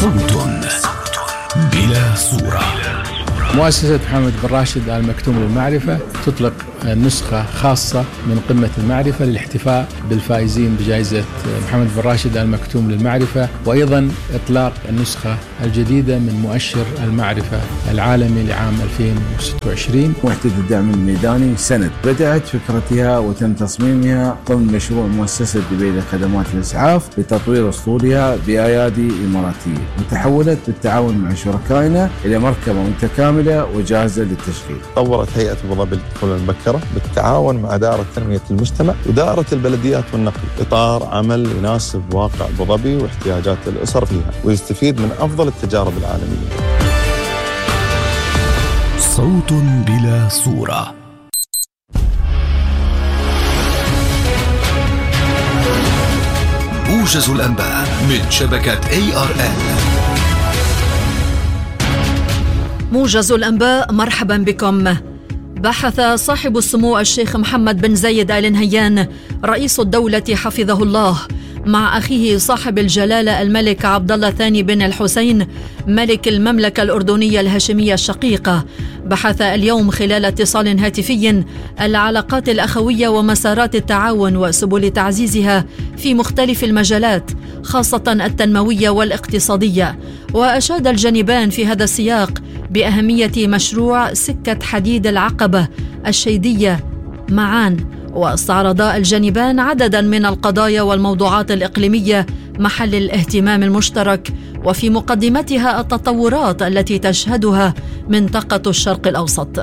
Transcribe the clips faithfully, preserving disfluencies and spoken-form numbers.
صوت بلا صورة. مؤسسة محمد بن راشد آل مكتوم للمعرفة تطلق نسخة خاصة من قمة المعرفة للاحتفاء بالفائزين بجائزة محمد بن راشد آل مكتوم للمعرفة، وأيضا إطلاق النسخة الجديدة من مؤشر المعرفة العالمي لعام ألفين وستة وعشرين. وحدة الدعم الميداني سند بدأت فكرتها وتم تصميمها ضمن مشروع مؤسسة دبي لخدمات الإسعاف لتطوير أسطولها بأيادي إماراتية، وتحولت بالتعاون مع شركائنا إلى مركبة متكاملة وجاهزة للتشغيل. طورت هيئة أبو ظبي للطفولة المبكرة بالتعاون مع دائرة تنمية المجتمع ودائرة البلديات والنقل إطار عمل يناسب واقع أبو ظبي واحتياجات الأسر فيها ويستفيد من أفضل التجارب العالمية. صوت بلا صورة. موجز الأنباء من شبكة إيه آر إل. موجز الأنباء، مرحبا بكم. بحث صاحب السمو الشيخ محمد بن زايد آل نهيان رئيس الدولة حفظه الله مع أخيه صاحب الجلالة الملك عبد الله الثاني بن الحسين ملك المملكة الأردنية الهاشمية الشقيقة. بحث اليوم خلال اتصال هاتفي العلاقات الأخوية ومسارات التعاون وسبل تعزيزها في مختلف المجالات خاصة التنموية والاقتصادية. وأشاد الجانبان في هذا السياق بأهمية مشروع سكة حديد العقبة الشيدية معان. واستعرضا الجانبان عددا من القضايا والموضوعات الإقليمية محل الاهتمام المشترك، وفي مقدمتها التطورات التي تشهدها منطقة الشرق الأوسط.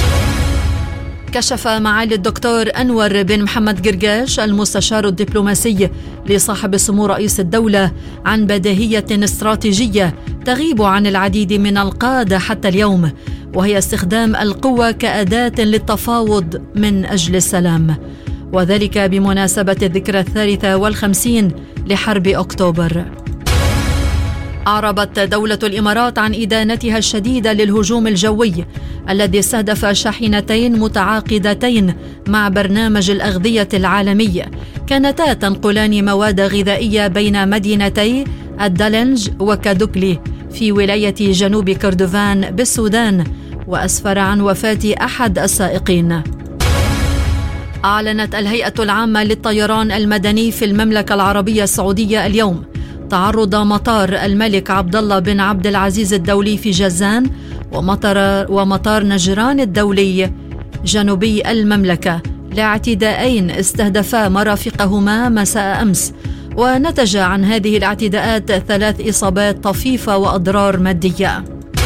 كشف معالي الدكتور أنور بن محمد قرقاش المستشار الدبلوماسي لصاحب السمو رئيس الدولة عن بديهية استراتيجية تغيب عن العديد من القادة حتى اليوم، وهي استخدام القوة كأداة للتفاوض من أجل السلام، وذلك بمناسبة الذكرى الثالثة والخمسين لحرب أكتوبر. أعربت دولة الإمارات عن إدانتها الشديدة للهجوم الجوي الذي استهدف شاحنتين متعاقدتين مع برنامج الأغذية العالمي كانتا تنقلان مواد غذائية بين مدينتي الدلنج وكادوكلي في ولاية جنوب كردفان بالسودان، وأسفر عن وفاة أحد السائقين. أعلنت الهيئة العامة للطيران المدني في المملكة العربية السعودية اليوم تعرض مطار الملك عبد الله بن عبد العزيز الدولي في جازان ومطار ومطار نجران الدولي جنوبي المملكة لاعتداءين استهدفا مرافقهما مساء أمس، ونتج عن هذه الاعتداءات ثلاث إصابات طفيفة وأضرار مادية.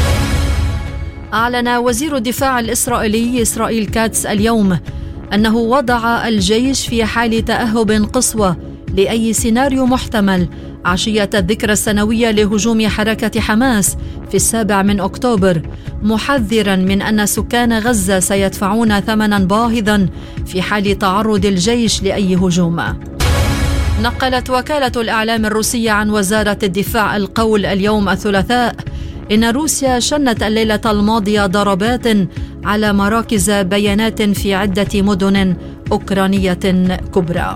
أعلن وزير الدفاع الإسرائيلي إسرائيل كاتس اليوم أنه وضع الجيش في حال تأهب قصوى لأي سيناريو محتمل عشية الذكرى السنوية لهجوم حركة حماس في السابع من أكتوبر، محذرا من أن سكان غزة سيدفعون ثمنا باهظا في حال تعرض الجيش لأي هجوم. نقلت وكالة الإعلام الروسية عن وزارة الدفاع القول اليوم الثلاثاء إن روسيا شنت الليلة الماضية ضربات على مراكز بيانات في عدة مدن أوكرانية كبرى.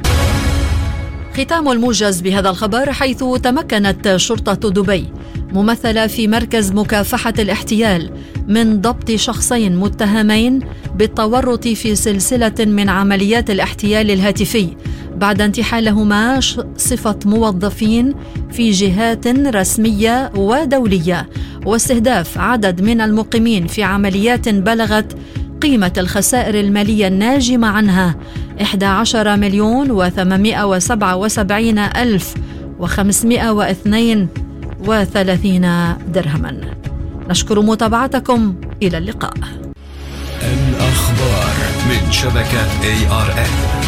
ختام الموجز بهذا الخبر، حيث تمكنت شرطة دبي ممثلة في مركز مكافحة الاحتيال من ضبط شخصين متهمين بالتورط في سلسلة من عمليات الاحتيال الهاتفي بعد انتحالهما صفة موظفين في جهات رسمية ودولية واستهداف عدد من المقيمين في عمليات بلغت قيمة الخسائر المالية الناجمة عنها إحدى عشر مليون وثمانمائة وسبعة وسبعين ألف وخمسمائة واثنين وثلاثين درهما. نشكر متابعتكم، إلى اللقاء. الأخبار من شبكة إيه آر إل.